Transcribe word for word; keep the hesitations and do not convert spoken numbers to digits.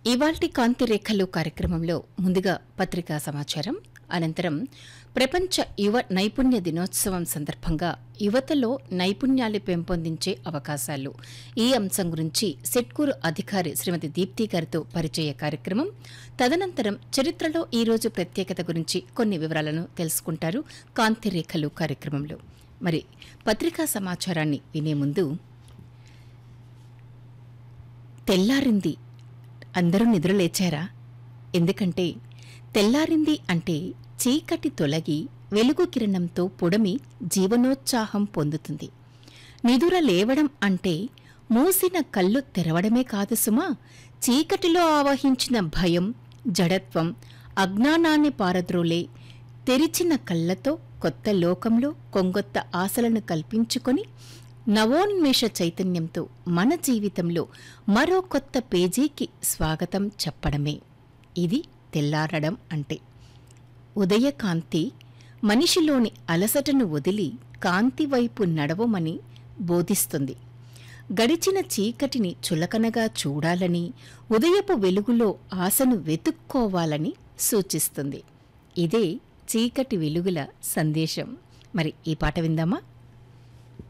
ఇవాల్టి కాంతి రేఖలు కార్యక్రమంలో ముందుగా పత్రికా సమాచారం, అనంతరం ప్రపంచ యువ నైపుణ్య దినోత్సవం సందర్భంగా యువతలో నైపుణ్యాలు పెంపొందించే అవకాశాలు, ఈ అంశం గురించి సెట్కూరు అధికారి శ్రీమతి దీప్తి గారితో పరిచయ కార్యక్రమం. తదనంతరం చరిత్రలో ఈ రోజు ప్రత్యేకత గురించి కొన్ని వివరాలను తెలుసుకుంటారు కాంతి రేఖలు కార్యక్రమంలో. మరి పత్రికా సమాచారాన్ని వినే ముందు తెల్లారింది, అందరూ నిద్రలేచారా? ఎందుకంటే తెల్లారింది అంటే చీకటి తొలగి వెలుగు కిరణంతో పొడమి జీవనోత్సాహం పొందుతుంది. నిదుర లేవడం అంటే మూసిన కళ్ళు తెరవడమే కాదు సుమా, చీకటిలో ఆవహించిన భయం, జడత్వం, అజ్ఞానాన్ని పారద్రోలే తెరిచిన కళ్ళతో కొత్త లోకంలో కొంగొత్త ఆశలను కల్పించుకొని నవోన్మేష చైతన్యంతో మన జీవితంలో మరో కొత్త పేజీకి స్వాగతం చెప్పడమే ఇది తెల్లారడం అంటే. ఉదయకాంతి మనిషిలోని అలసటను వదిలి కాంతి వైపు నడవమని బోధిస్తుంది. గడిచిన చీకటిని చులకనగా చూడాలని, ఉదయపు వెలుగులో ఆశను వెతుక్కోవాలని సూచిస్తుంది. ఇదే చీకటి వెలుగుల సందేశం. మరి ఈ పాట విందామా?